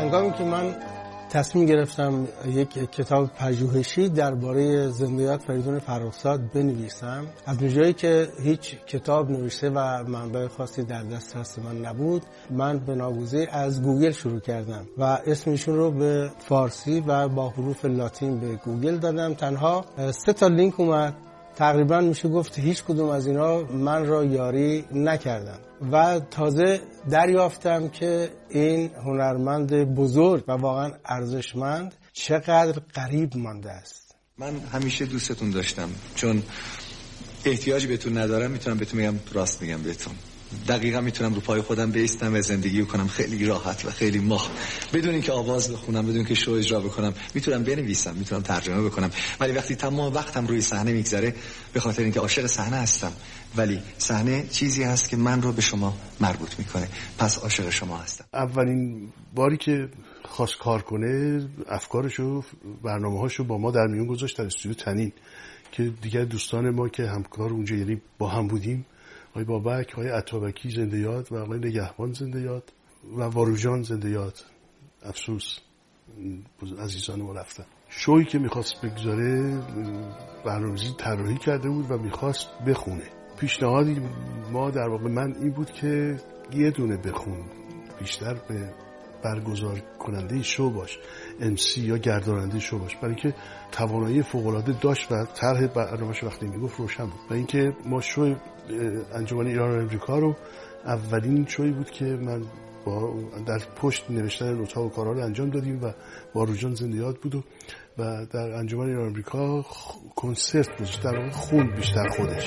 هنگامی که من تصمیم گرفتم یک کتاب پژوهشی درباره زندگیات فریدون فرخزاد بنویسم، از جایی که هیچ کتاب نوشته و منبع خاصی در دسترس من نبود، من بناگوزیر از گوگل شروع کردم و اسمشون رو به فارسی و با حروف لاتین به گوگل دادم. تنها 3 لینک اومد، تقریبا میشه گفت هیچ کدوم از اینا من را یاری نکردن و تازه دریافتم که این هنرمند بزرگ و واقعا ارزشمند چقدر غریب مانده است. من همیشه دوستتون داشتم، چون احتیاجی بهتون ندارم، میتونم بهتون بگم راست میگم بهتون. دقیقا میتونم رو پای خودم بایستم و زندگی کنم خیلی راحت و خیلی مخ، بدون اینکه آواز بخونم، بدون اینکه شو اجرا بکنم. میتونم بنویسم، میتونم ترجمه بکنم، ولی وقتی تمام وقتم روی صحنه میگذره به خاطر اینکه عاشق صحنه هستم. ولی صحنه چیزی هست که من رو به شما مربوط میکنه، پس عاشق شما هستم. اولین باری که خواست کار کنه، افکارشو، برنامه‌هاشو با ما در میون گذاشت در استودیو تنین که دیگر دوستان ما که همکار اونجا یعنی با هم بودیم، آقای بابک، آقای عطابکی زنده یاد و آقای نگهبان زنده یاد و واروژان زنده یاد، افسوس عزیزان ما رفتن. شویی که میخواست بگذاره برنامه‌ریزی طراحی کرده بود و میخواست بخونه. پیشنهادی ما در واقع من این بود که یه دونه بخون، بیشتر به برگزار کننده شو باش، MC یا گرداننده شو باش، برای اینکه توانایی فوق‌العاده داشت و طرح برنامه‌اش وقتی میگفت روشن بود. و اینکه ما شو انجمن ایران و امریکا رو اولین شویی بود که من با در پشت نوشتن اتاق و کارها رو انجام دادیم و با روژان زنده یاد بود و در انجمن ایران و امریکا کنسرت بود، در واقع خوند بیشتر خودش.